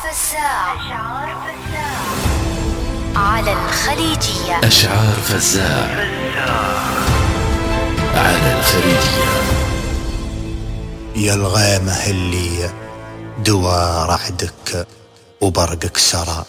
فزاع على الخليجية. أشعار فزاع على الخليجية. يا الغيمة اللي دوا رعدك وبرقك سرى،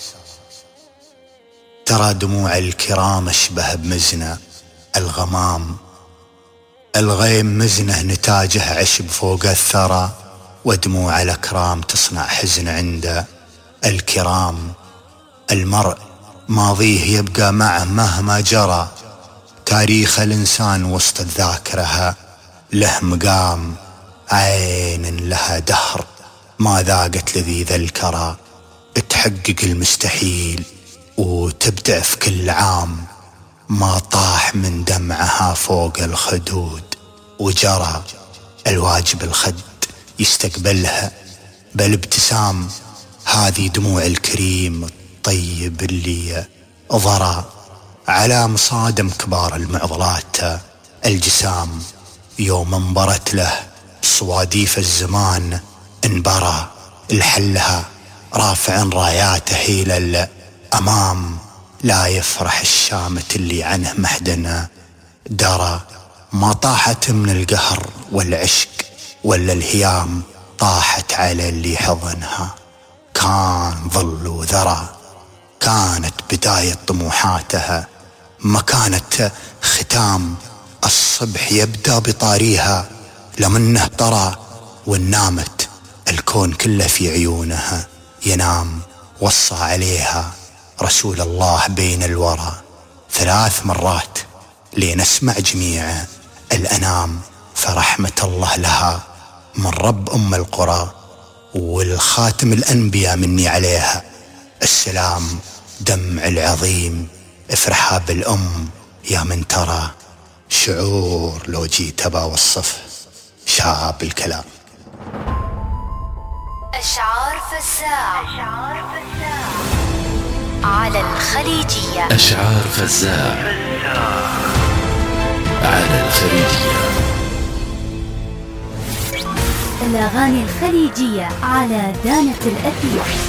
ترى دموع الكرام اشبه بمزنة الغمام. الغيم مزنه نتاجه عشب فوق الثرى، ودموع الأكرام تصنع حزن عند الكرام. المرء ماضيه يبقى معه مهما جرى، تاريخ الإنسان وسط الذاكرة له مقام. عين لها دهر ما ذاقت لذيذ الكرى، تحقق المستحيل وتبدأ في كل عام. ما طاح من دمعها فوق الخدود وجرى، الواجب الخد يستقبلها بالابتسام. هذه دموع الكريم الطيب اللي ضرى على مصادم كبار المعضلات الجسام. يوم انبرت له صواديف الزمان انبرى، الحلها رافع راياته إلى الأمام. لا يفرح الشامت اللي عنه محدنا درى، ما طاحت من القهر والعشق ولا الهيام، طاحت على اللي حضنها كان ظل وذرى. كانت بداية طموحاتها ما كانت ختام، الصبح يبدأ بطاريها لمنه طرى. ونامت الكون كله في عيونها ينام، وصى عليها رسول الله بين الورى 3 مرات لنسمع جميع الأنام. فرحمة الله لها من رب أم القرى، والخاتم الأنبياء مني عليها السلام. دمع العظيم افرحها بالأم يا من ترى، شعور لو جيت بوصفه شاب الكلام. أشعار فزاع على الخليجية. أشعار فزاع على الخليجية. الأغاني الخليجية على دانة الأثير.